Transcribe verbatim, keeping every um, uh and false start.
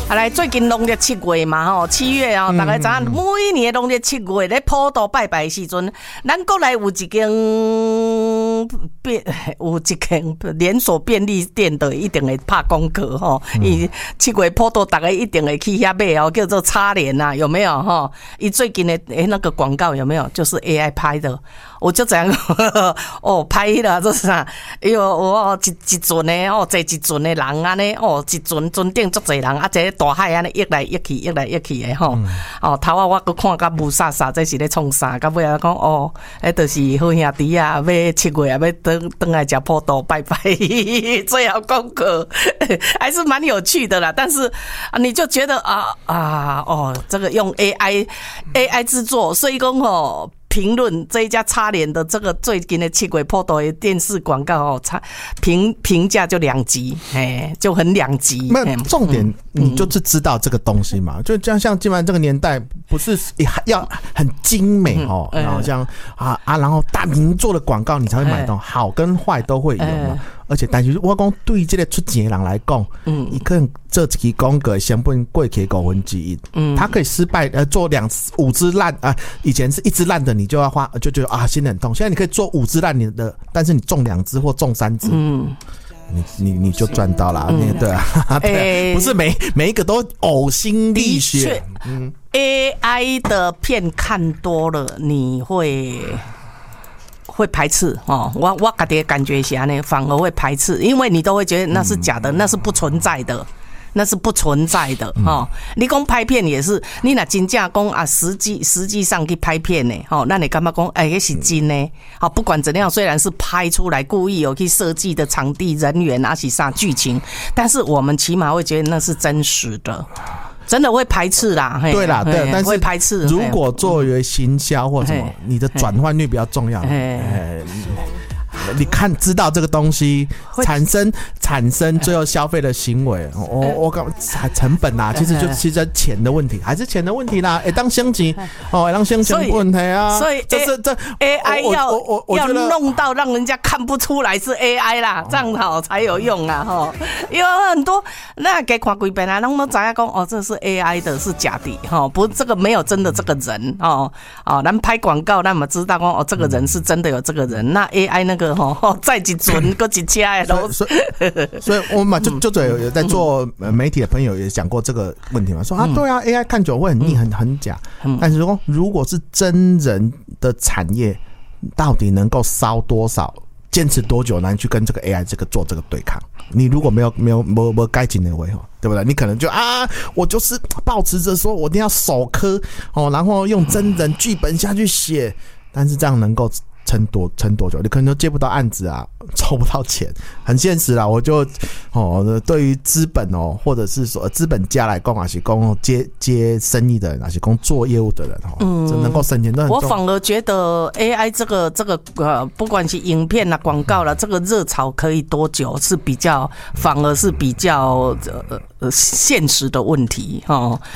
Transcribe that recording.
啊，来最近农历七月嘛吼，七月啊、喔，大家知影每年农历七月咧普渡拜拜的时阵，咱国内有一间便有一间连锁便利店的一定会拍广告吼，伊七月普渡大家一定会去遐买哦，叫做叉联呐，有没有吼？伊最近的诶那个广告有没有？就是 A I 拍的，我就这样哦拍了，这是啥？哎呦，哦一一船的哦，坐一船的人安尼哦，一船船顶足侪人啊，这大海安尼溢来溢去，溢来溢去的吼。嗯、哦，头啊我搁看甲雾煞煞，这是咧创啥？到尾啊讲哦，迄就是好兄弟啊，要七月啊，要登登来吃普渡拜拜，最后广告还是蛮有趣的啦。但是啊，你就觉得啊啊哦，这个用 A I A I 制作，所以讲吼。评论这一家叉联的这个最近的七月普渡的电视广告哦，评评价就两极，哎，就很两极。 那重点你就是知道这个东西嘛，嗯、就这样像今晚这个年代，不是要很精美哦，嗯、然后像啊啊，然后大名做的广告你才会买到，好跟坏都会有嘛。而且，但是我讲对这个出钱的人来讲，嗯，你可能这一期广告成本贵起五分之一，嗯，他可以失败呃做两五支烂啊、呃，以前是一支烂的，你就要花就觉得啊心很痛，现在你可以做五支烂的，但是你中两支或中三支，嗯。你你你就赚到了，嗯、对啊，对啊欸、不是每每一个都呕心沥血。 嗯 ，A I 的片看多了，你会会排斥哦。我我自己的感觉下呢，反而会排斥，因为你都会觉得那是假的，嗯、那是不存在的。那是不存在的哈、嗯，你讲拍片也是，你若真正讲啊，实际实际上去拍片呢，吼，那你干嘛讲哎，那是真呢？好，不管怎样，虽然是拍出来故意有去设计的场地、人员啊，是啥剧情，但是我们起码会觉得那是真实的，真的会排斥啦。 对啦，对，但是会排斥。 如果作为行销或什么，你的转换率比较重要。你看知道这个东西产生产生最后消费的行为，我我讲成本啊，其实就其实钱的问题，还是钱的问题啦。哎，当升级哦，当升级问题啊。 所以这是这 A I 要我我要弄到让人家看不出来是 A I 啦，这样好才有用啊哈。因为很多那给看几遍啊，那我们知道讲哦，这是 A I 的，是假的哈，不，这个没有真的这个人哦哦，咱拍广告，那么知道讲哦，这个人是真的有这个人，那 A I 那个。哦，再一船，搁一车的都， 所以，所以我们就就有有在做媒体的朋友也讲过这个问题嘛，说啊，对啊 ，A I 看久会很腻，很很假。但是说，如果是真人的产业，到底能够烧多少，坚持多久，来去跟这个 A I 这个做这个对抗？你如果没有没有没没该紧的位哈，对不对？你可能就啊，我就是抱持着说我一定要首科哦，然后用真人剧本下去写，但是这样能够。撑多撑多久？你可能都接不到案子啊，抽不到钱，很现实啦。我就哦，对于资本哦，或者是说资本家来讲，还是讲接接生意的人，还是讲做业务的人哦，嗯，能够省钱都很重要。 我反而觉得 A I 这个这个呃，不管是影片啦、广告啦，这个热潮可以多久是比较，反而是比较呃呃现实的问题哦。